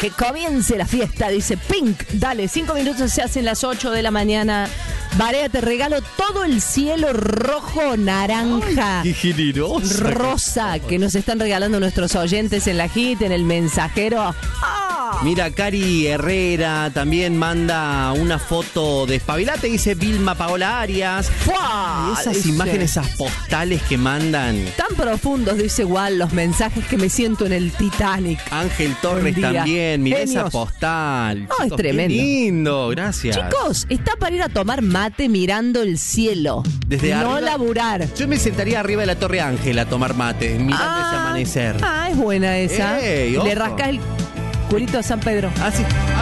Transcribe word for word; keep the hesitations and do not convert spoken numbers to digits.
Que comience la fiesta, dice Pink. Dale, cinco minutos se hacen las ocho de la mañana. Barea, te regalo todo el cielo rojo, naranja, Ay, qué generosa, rosa, que nos están regalando nuestros oyentes en la hit, en el mensajero. ¡Ah! Mira, Cari Herrera también manda una foto de Espabilate, dice Vilma Paola Arias. ¡Fua! Y esas Dice, imágenes, esas postales que mandan. tan profundos, dice igual, los mensajes que me siento en el Titanic. Ángel Torres Buen día. también, mira esa Genios. postal. No, es tremendo. Qué lindo, gracias. Chicos, está para ir a tomar mate mirando el cielo. Desde no arriba- laburar. Yo me sentaría arriba de la Torre Ángel a tomar mate, mirando ese amanecer. Ah, es buena esa. Ey, Y le ojo. rascas el culito a San Pedro. Ah, sí.